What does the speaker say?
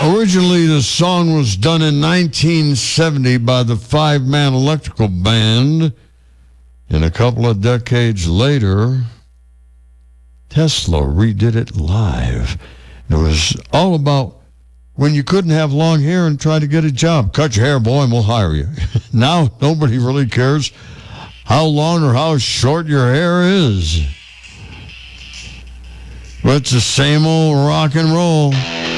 Originally, the song was done in 1970 by the five-man electrical band. And a couple of decades later, Tesla redid it live. It was all about when you couldn't have long hair and try to get a job. Cut your hair, boy, and we'll hire you. Now, nobody really cares how long or how short your hair is. But it's the same old rock and roll.